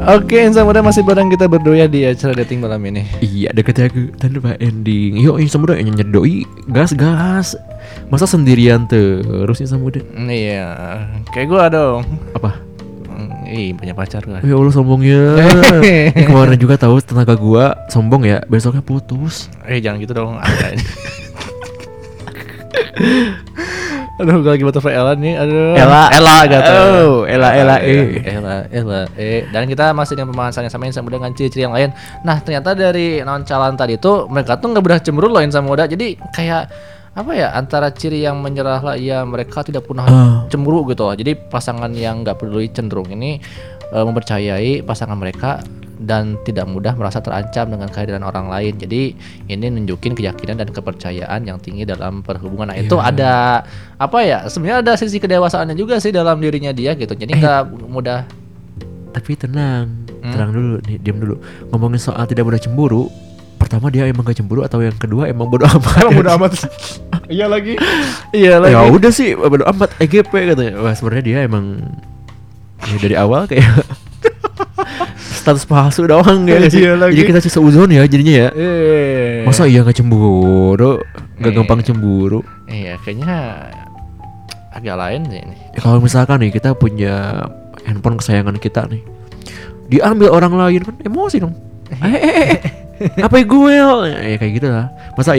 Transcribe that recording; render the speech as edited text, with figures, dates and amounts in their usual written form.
Oke, Insan Muda masih bareng kita berdua di acara dating malam ini. Iya, deket aku tanpa ending. Yo, Insan Muda nyedoi gas. Masa sendirian terus Insan Muda? Iya, kayak gua dong. Apa? Banyak pacar gua. Ya Allah sombongnya. Kemarin juga tahu tenaga gua sombong ya, besoknya putus. Jangan gitu dong. Aduh, gue lagi butterfly Ella nih. Aduh. Ella gitu. Ella. Dan kita masih dengan pembahasan yang sama Insan Muda dengan ciri-ciri yang lain. Nah, ternyata dari nonchalant tadi tuh mereka tuh nggak mudah cemberut loh Insan Muda. Jadi kayak apa ya, antara ciri yang menyerah lah ya, mereka tidak pernah cemburu gitu. Jadi pasangan yang nggak peduli cenderung ini mempercayai pasangan mereka dan tidak mudah merasa terancam dengan kehadiran orang lain. Jadi ini nunjukin keyakinan dan kepercayaan yang tinggi dalam perhubungan. Nah, itu ada apa ya? Sebenarnya ada sisi kedewasaannya juga sih dalam dirinya dia gitu. Jadi nggak mudah. Tapi tenang dulu nih, diam dulu. Ngomongin soal tidak mudah cemburu. Pertama dia emang gak cemburu atau yang kedua emang bodo amat? Emang bodo amat. Iya lagi. Ya udah sih bodo amat EGP katanya. Wah, sebenarnya dia emang ya dari awal kayak status palsu doang ya. Jadi kita sih seuzon ya jadinya ya. Masa iya gak cemburu? Gak gampang cemburu. Iya, kayaknya agak lain sih ini. Kalau misalkan nih kita punya handphone kesayangan kita nih, diambil orang lain kan emosi dong. Apa gue ya kayak gitu lah. Masa